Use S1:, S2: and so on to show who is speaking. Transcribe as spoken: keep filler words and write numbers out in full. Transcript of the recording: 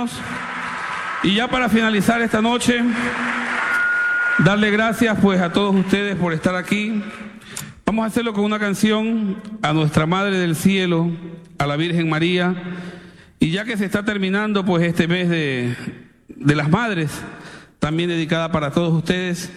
S1: hermanos. Y ya para finalizar esta noche, darle gracias pues a todos ustedes por estar aquí. Vamos a hacerlo con una canción a nuestra Madre del Cielo, a la Virgen María. Y ya que se está terminando pues este mes de, de las Madres, también dedicada para todos ustedes.